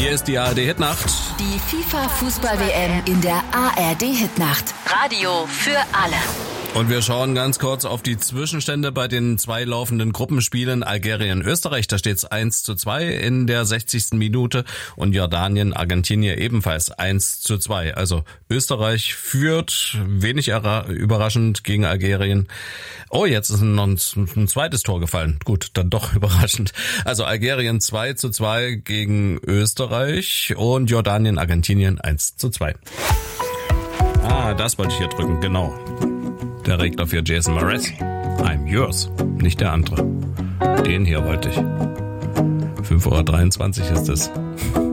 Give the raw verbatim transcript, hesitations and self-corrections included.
Hier ist die A R D-Hitnacht. Die FIFA-Fußball-W M in der A R D-Hitnacht. Radio für alle. Und wir schauen ganz kurz auf die Zwischenstände bei den zwei laufenden Gruppenspielen. Algerien-Österreich, da steht's eins zu zwei in der sechzigsten Minute und Jordanien-Argentinien ebenfalls eins zu zwei. Also Österreich führt, wenig überraschend gegen Algerien. Oh, jetzt ist noch ein, ein zweites Tor gefallen. Gut, dann doch überraschend. Also Algerien zwei zu zwei gegen Österreich und Jordanien-Argentinien eins zu zwei. Ah, das wollte ich hier drücken, genau. Der Regler für Jason Mraz. I'm yours. Nicht der andere. Den hier wollte ich. fünf Uhr dreiundzwanzig ist es.